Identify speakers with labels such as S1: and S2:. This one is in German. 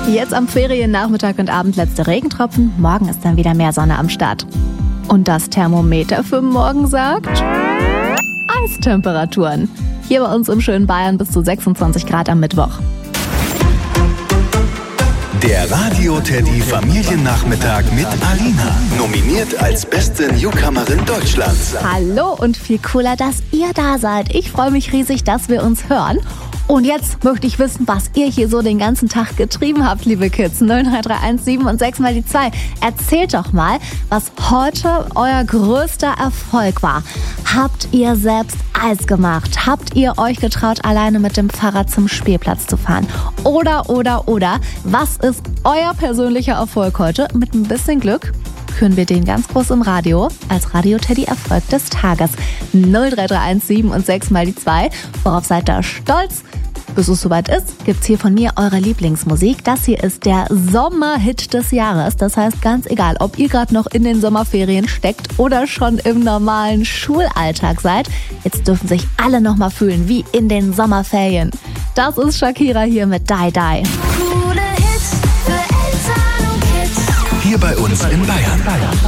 S1: Jetzt am Feriennachmittag und Abend letzte Regentropfen, morgen ist dann wieder mehr Sonne am Start. Und das Thermometer für morgen sagt Eistemperaturen. Hier bei uns im schönen Bayern bis zu 26 Grad am Mittwoch.
S2: Der Radio-Teddy Familiennachmittag mit Alina. Nominiert als beste Newcomerin Deutschlands.
S1: Hallo und viel cooler, dass ihr da seid. Ich freue mich riesig, dass wir uns hören. Und jetzt möchte ich wissen, was ihr hier so den ganzen Tag getrieben habt, liebe Kids. 03317 und 6 mal die 2. Erzählt doch mal, was heute euer größter Erfolg war. Habt ihr selbst Eis gemacht? Habt ihr euch getraut, alleine mit dem Fahrrad zum Spielplatz zu fahren? Oder, was ist euer persönlicher Erfolg heute? Mit ein bisschen Glück küren wir den ganz groß im Radio als Radio-Teddy-Erfolg des Tages. 03317 und 6 mal die 2. Worauf seid ihr stolz? Bis es soweit ist, gibt's hier von mir eure Lieblingsmusik. Das hier ist der Sommerhit des Jahres. Das heißt, ganz egal, ob ihr gerade noch in den Sommerferien steckt oder schon im normalen Schulalltag seid, jetzt dürfen sich alle noch mal fühlen wie in den Sommerferien. Das ist Shakira hier mit Die Die.
S2: Hier bei uns in Bayern.